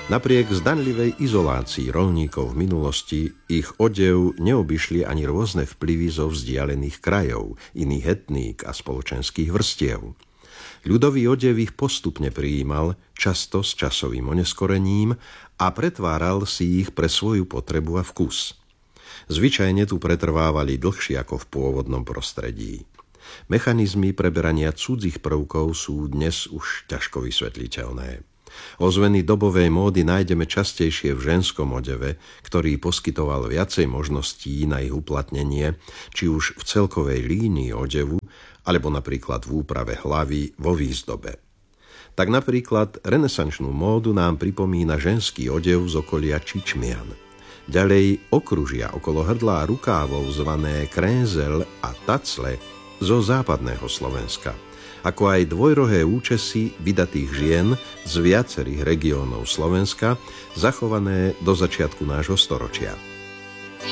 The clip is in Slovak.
Napriek zdanlivej izolácii roľníkov v minulosti ich odev neobyšli ani rôzne vplyvy zo vzdialených krajov, iných etník a spoločenských vrstiev. Ľudový odev ich postupne prijímal, často s časovým oneskorením, a pretváral si ich pre svoju potrebu a vkus. Zvyčajne tu pretrvávali dlhšie ako v pôvodnom prostredí. Mechanizmy preberania cudzích prvkov sú dnes už ťažko vysvetliteľné. Ozveny dobovej módy nájdeme častejšie v ženskom odeve, ktorý poskytoval viacej možností na ich uplatnenie, či už v celkovej línii odevu, alebo napríklad v úprave hlavy vo výzdobe. Tak napríklad renesančnú módu nám pripomína ženský odev z okolia Čičmian. Ďalej okružia okolo hrdla a rukávov zvané krézel a tacle zo západného Slovenska, ako aj dvojrohé účesy vydatých žien z viacerých regiónov Slovenska, zachované do začiatku nášho storočia.